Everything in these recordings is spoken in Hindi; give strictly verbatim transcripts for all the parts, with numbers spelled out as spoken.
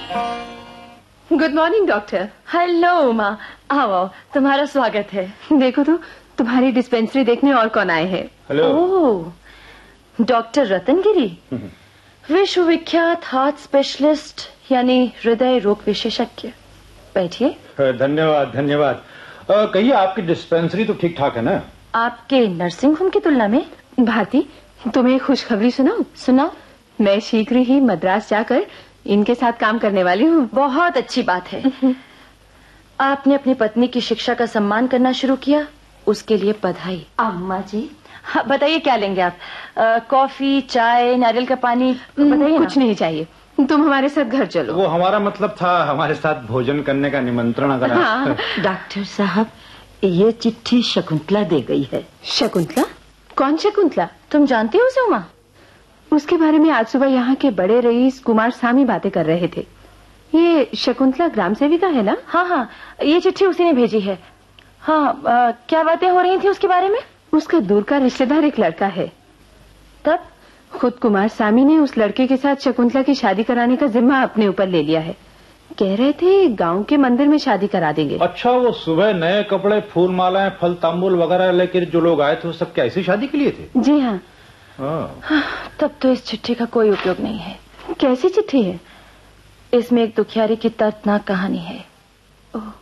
Good morning doctor. Hello Uma, आओ आओ, तुम्हारा स्वागत है। देखो तो तुम्हारी डिस्पेंसरी देखने और कौन आए हैं। हेलो। ओह, डॉक्टर रतनगिरी, विश्व विख्यात हार्ट स्पेशलिस्ट यानी हृदय रोग विशेषज्ञ। बैठिए। धन्यवाद धन्यवाद। कहिए, आपकी डिस्पेंसरी तो ठीक ठाक है ना? आपके नर्सिंग होम की तुलना में। भारती, तुम्हें खुशखबरी सुनाऊं? सुनाओ। मैं शीघ्र ही मद्रास जाकर इनके साथ काम करने वाली हूँ। बहुत अच्छी बात है। आपने अपनी पत्नी की शिक्षा का सम्मान करना शुरू किया, उसके लिए बधाई। अम्मा जी। हाँ, बताइए क्या लेंगे आप? आ, कॉफी, चाय, नारियल का पानी? बताइए। कुछ नहीं चाहिए, तुम हमारे साथ घर चलो। वो हमारा मतलब था हमारे साथ भोजन करने का निमंत्रण अगर। हाँ। डॉक्टर साहब, ये चिट्ठी शकुंतला दे गई है। शकुंतला? कौन शकुंतला? तुम जानती हो उसे उमा? उसके बारे में आज सुबह यहाँ के बड़े रईस कुमार सामी बातें कर रहे थे। ये शकुंतला ग्राम सेविका है ना? हाँ हाँ, ये चिट्ठी उसी ने भेजी है। हाँ, आ, क्या बातें हो रही थी उसके बारे में? उसका दूर का रिश्तेदार एक लड़का है। तब खुद कुमार सामी ने उस लड़के के साथ शकुंतला की शादी कराने का जिम्मा अपने ऊपर ले लिया है। कह रहे थे गांव के मंदिर में शादी करा देंगे। अच्छा, वो सुबह नए कपड़े, फूल मालाएं, फल तांबूल वगैरह लेकर जो लोग आए थे वो सब क्या ऐसी शादी के लिए थे? जी हाँ। हाँ, तब तो इस चिट्ठी का कोई उपयोग नहीं है। कैसी चिट्ठी है? इसमें एक दुखियारी की दर्दनाक कहानी है। ओह,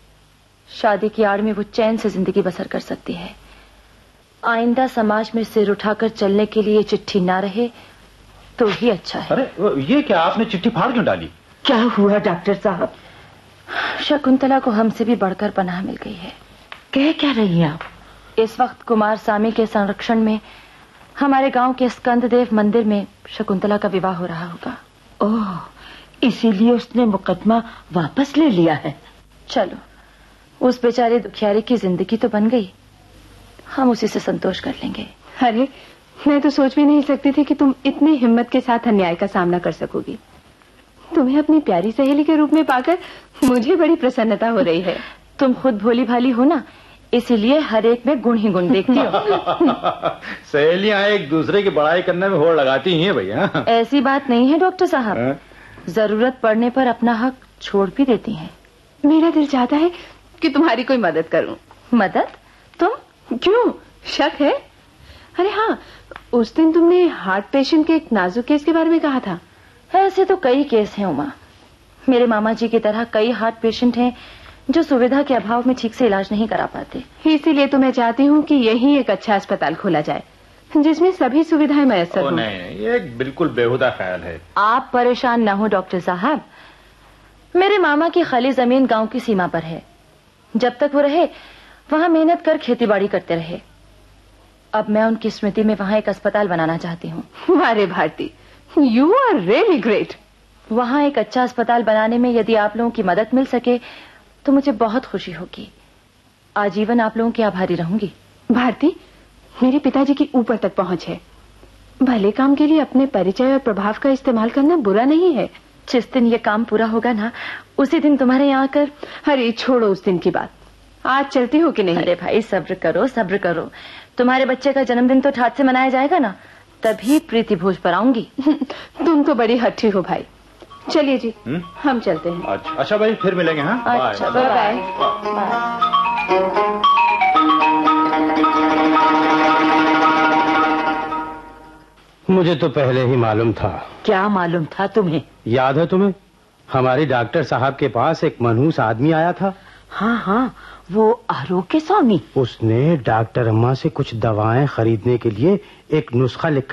शादी की आड़ में वो चैन से जिंदगी बसर कर सकती है। आइंदा समाज में सिर उठाकर चलने के लिए चिट्ठी ना रहे तो ही अच्छा है। अरे ये क्या, आपने चिट्ठी फाड़ क्यों डाली? क्या हुआ डॉक्टर साहब? शकुंतला को हमसे भी बढ़कर पनाह मिल गई है। कह क्या रही हैं आप? इस वक्त कुमार सामी के संरक्षण में हमारे गांव के स्कंददेव मंदिर में शकुंतला का विवाह हो रहा होगा। ओह, इसीलिए उसने मुकदमा वापस ले लिया है। चलो, उस बेचारे दुखियारी की जिंदगी तो बन गई, हम उसी से संतोष कर लेंगे। अरे, मैं तो सोच भी नहीं सकती थी कि तुम इतनी हिम्मत के साथ अन्याय का सामना कर सकोगी। तुम्हें अपनी प्यारी सहेली के रूप में पाकर मुझे बड़ी प्रसन्नता हो रही है। तुम खुद भोली भाली हो ना, इसीलिए हर एक में गुण ही गुण देखती हो। सहेलियां एक दूसरे की बड़ाई करने में होड़ लगाती हैं भैया। ऐसी बात नहीं है डॉक्टर साहब, जरूरत पड़ने पर अपना हक छोड़ भी देती हैं। मेरा दिल चाहता है कि तुम्हारी कोई मदद करूं। मदद? तुम? क्यों, शक है? अरे हाँ, उस दिन तुमने हार्ट पेशेंट के एक नाजुक केस के बारे में कहा था। ऐसे तो कई केस हैं उमा। मेरे मामा जी की तरह कई हार्ट पेशेंट हैं जो सुविधा के अभाव में ठीक से इलाज नहीं करा पाते। इसीलिए तो मैं चाहती हूँ कि यही एक अच्छा अस्पताल खोला जाए जिसमें सभी सुविधाएं मैसर हों। नहीं, ये एक बिल्कुल बेहुदा ख्याल है। आप परेशान न हो डॉक्टर साहब, मेरे मामा की खाली जमीन गांव की सीमा पर है। जब तक वो रहे वहां मेहनत कर खेतीबाड़ी करते रहे। अब मैं उनकी स्मृति में वहां एक अस्पताल बनाना चाहती हूँ। अरे Bharti, you are really great. वहां एक अच्छा अस्पताल बनाने में यदि आप लोगों की मदद मिल सके तो मुझे बहुत खुशी होगी। आजीवन आप लोगों की आभारी रहूंगी। भारती, मेरे पिताजी की ऊपर तक पहुंच है। भले काम के लिए अपने परिचय और प्रभाव का इस्तेमाल करना बुरा नहीं है। जिस दिन ये काम पूरा होगा ना, उसी दिन तुम्हारे यहाँ आकर। अरे छोड़ो उस दिन की बात, आज चलती हो कि नहीं? अरे भाई सब्र करो सब्र करो, तुम्हारे बच्चे का जन्मदिन तो ठाट से मनाया जाएगा ना, तभी प्रीति भोज पर आऊंगी। तुम तो बड़ी हट्टी हो भाई। चलिए जी, हुँ? हम चलते हैं। अच्छा, अच्छा भाई, फिर मिलेंगे। हाँ, अच्छा, बाय बाय। मुझे तो पहले ही मालूम था। क्या मालूम था तुम्हें? याद है तुम्हें, हमारी डॉक्टर साहब के पास एक मनहूस आदमी आया था। हाँ हाँ, वो आरोग्य स्वामी। उसने डॉक्टर अम्मा से कुछ दवाएं खरीदने के लिए एक नुस्खा लिख